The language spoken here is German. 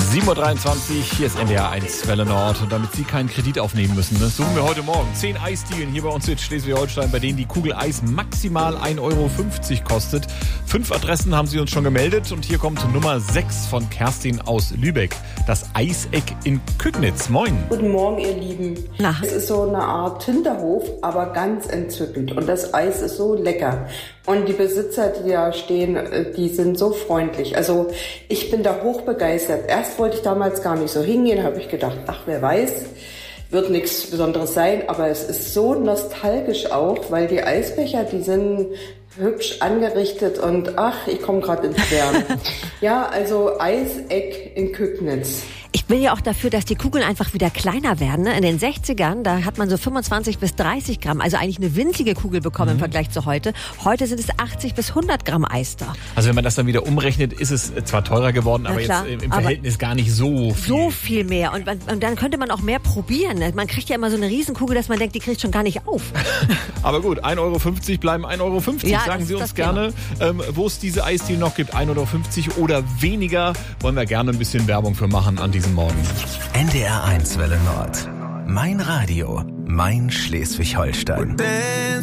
7.23 Uhr, hier ist NDR 1 Welle Nord. Und damit Sie keinen Kredit aufnehmen müssen, suchen wir heute Morgen 10 Eisdielen hier bei uns in Schleswig-Holstein, bei denen die Kugel Eis maximal 1,50 Euro kostet. 5 Adressen haben Sie uns schon gemeldet und hier kommt Nummer 6 von Kerstin aus Lübeck. Das Eiseck in Kügnitz. Moin. Guten Morgen, ihr Lieben. Es ist so eine Art Hinterhof, aber ganz entzückend. Und das Eis ist so lecker. Und die Besitzer, die da stehen, die sind so freundlich. Also ich bin da hochbegeistert. Erst wollte ich damals gar nicht so hingehen, habe ich gedacht, ach, wer weiß, wird nichts Besonderes sein. Aber es ist so nostalgisch auch, weil die Eisbecher, die sind hübsch angerichtet und ach, ich komme gerade ins Schwärmen. Ja, also Eiseck in Kügnitz. Ich bin ja auch dafür, dass die Kugeln einfach wieder kleiner werden. Ne? In den 60ern, da hat man so 25 bis 30 Gramm, also eigentlich eine winzige Kugel bekommen im Vergleich zu heute. Heute sind es 80 bis 100 Gramm Eis da. Also wenn man das dann wieder umrechnet, ist es zwar teurer geworden, aber jetzt im Verhältnis gar nicht so viel. So viel mehr. Und dann könnte man auch mehr probieren. Man kriegt ja immer so eine Riesenkugel, dass man denkt, die kriegt schon gar nicht auf. Aber gut, 1,50 Euro bleiben 1,50 Euro. Ja, sagen Sie uns gerne, wo es diese Eisdiele noch gibt, 1,50 Euro oder weniger. Wollen wir gerne ein bisschen Werbung für machen an diesem Morgen. NDR 1 Welle Nord. Mein Radio, mein Schleswig-Holstein.